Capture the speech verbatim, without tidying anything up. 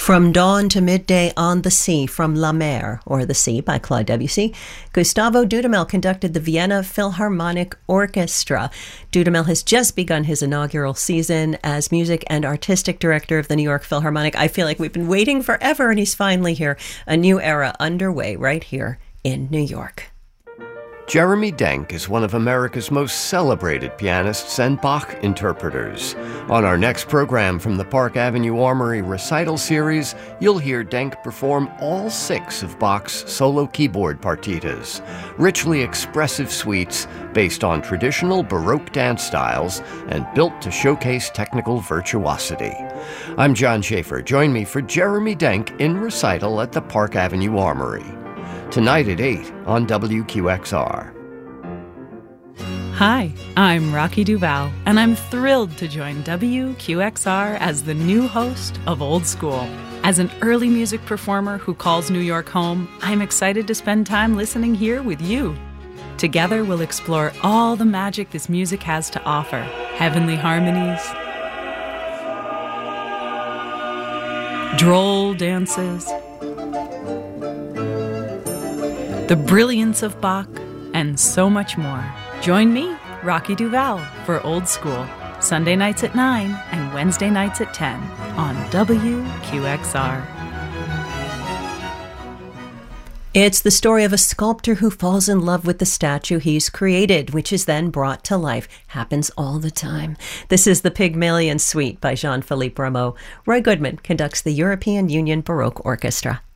From Dawn to Midday on the Sea, from La Mer, or The Sea, by Claude Debussy, Gustavo Dudamel conducted the Vienna Philharmonic Orchestra. Dudamel has just begun his inaugural season as music and artistic director of the New York Philharmonic. I feel like we've been waiting forever, and he's finally here. A new era underway right here in New York. Jeremy Denk is one of America's most celebrated pianists and Bach interpreters. On our next program from the Park Avenue Armory Recital Series, you'll hear Denk perform all six of Bach's solo keyboard partitas, richly expressive suites based on traditional Baroque dance styles and built to showcase technical virtuosity. I'm John Schaefer. Join me for Jeremy Denk in recital at the Park Avenue Armory. Tonight at eight on W Q X R. Hi, I'm Rocky Duval, and I'm thrilled to join W Q X R as the new host of Old School. As an early music performer who calls New York home, I'm excited to spend time listening here with you. Together, we'll explore all the magic this music has to offer. Heavenly harmonies, droll dances, the brilliance of Bach, and so much more. Join me, Rocky Duval, for Old School, Sunday nights at nine and Wednesday nights at ten on W Q X R. It's the story of a sculptor who falls in love with the statue he's created, which is then brought to life. Happens all the time. This is the Pygmalion Suite by Jean-Philippe Rameau. Roy Goodman conducts the European Union Baroque Orchestra.